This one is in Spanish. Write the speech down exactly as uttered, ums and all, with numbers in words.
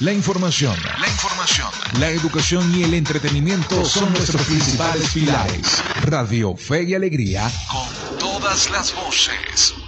La información, La información, la educación y el entretenimiento son nuestros principales pilares. Radio Fe y Alegría, con todas las voces.